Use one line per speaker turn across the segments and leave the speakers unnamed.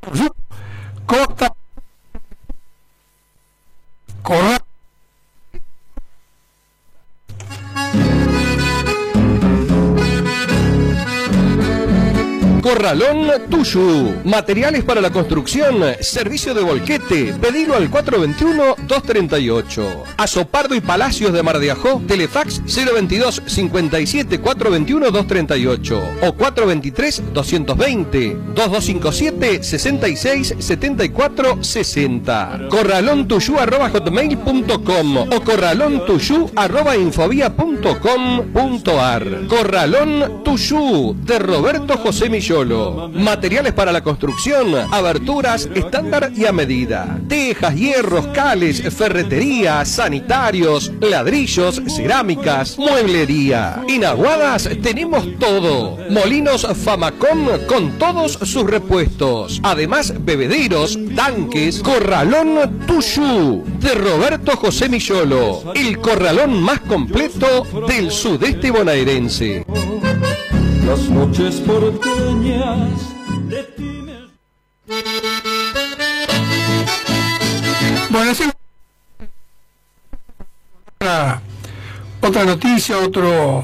Costa Corral.
Corralón Tuyú, materiales para la construcción, servicio de volquete, pedilo al 421-238. Azopardo y Palacios de Mar de Ajó, telefax 022 57 421 238 o 423 220 2257 66 74 60. corralontuyú@hotmail.com o corralontuyú@infovía.com.ar. Corralón Tuyú de Roberto José Millón. Materiales para la construcción, aberturas estándar y a medida. Tejas, hierros, cales, ferretería, sanitarios, ladrillos, cerámicas, mueblería. En Aguadas tenemos todo. Molinos Famacom con todos sus repuestos. Además, bebederos, tanques. Corralón Tuyú de Roberto José Millolo. El corralón más completo del sudeste bonaerense.
Las noches porteñas de ti me...
Bueno, otra noticia, otro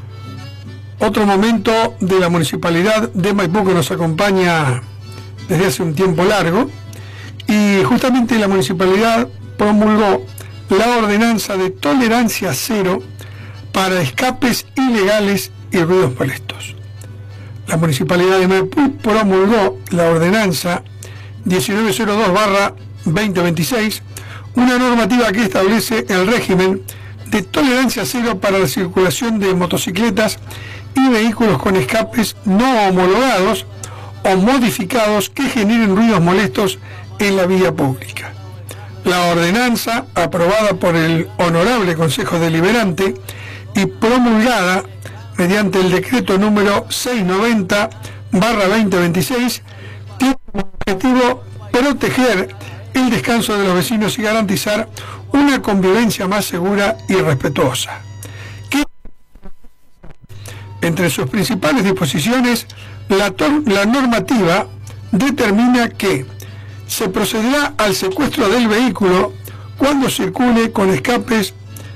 momento de la municipalidad de Maipú que nos acompaña desde hace un tiempo largo, y justamente la municipalidad promulgó la ordenanza de tolerancia cero para escapes ilegales y ruidos molestos. La Municipalidad de Maipú promulgó la ordenanza 1902/2026, una normativa que establece el régimen de tolerancia cero para la circulación de motocicletas y vehículos con escapes no homologados o modificados que generen ruidos molestos en la vía pública. La ordenanza, aprobada por el Honorable Consejo Deliberante y promulgada mediante el decreto número 690/2026, tiene como objetivo proteger el descanso de los vecinos y garantizar una convivencia más segura y respetuosa. Entre sus principales disposiciones, la normativa determina que se procederá al secuestro del vehículo cuando circule con escapes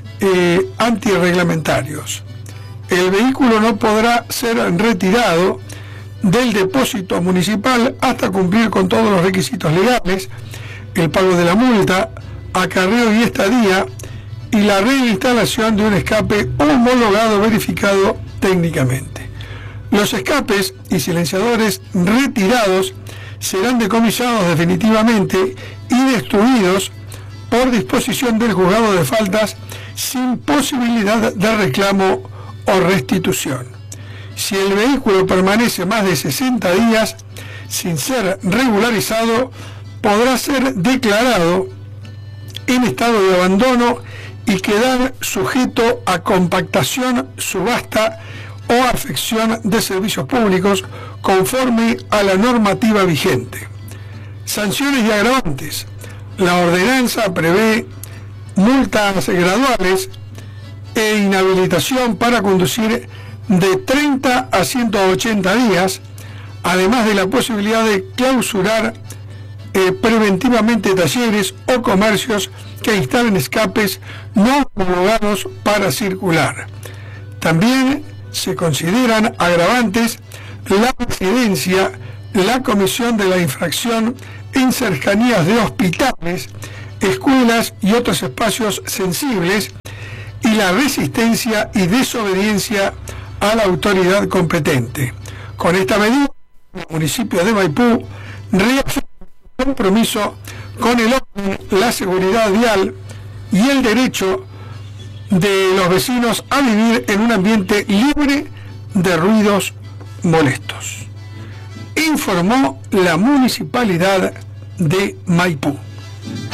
antirreglamentarios. El vehículo no podrá ser retirado del depósito municipal hasta cumplir con todos los requisitos legales, el pago de la multa, acarreo y estadía, y la reinstalación de un escape homologado verificado técnicamente. Los escapes y silenciadores retirados serán decomisados definitivamente y destruidos por disposición del juzgado de faltas sin posibilidad de reclamo o restitución. Si el vehículo permanece más de 60 días sin ser regularizado, podrá ser declarado en estado de abandono y quedar sujeto a compactación, subasta o afección de servicios públicos conforme a la normativa vigente. Sanciones y agravantes. La ordenanza prevé multas graduales e inhabilitación para conducir de 30 a 180 días, además de la posibilidad de clausurar preventivamente talleres o comercios que instalen escapes no homologados para circular. También se consideran agravantes la residencia, la comisión de la infracción en cercanías de hospitales, escuelas y otros espacios sensibles, y la resistencia y desobediencia a la autoridad competente. Con esta medida, el municipio de Maipú reafirma su compromiso con el orden, la seguridad vial y el derecho de los vecinos a vivir en un ambiente libre de ruidos molestos. Informó la Municipalidad de Maipú.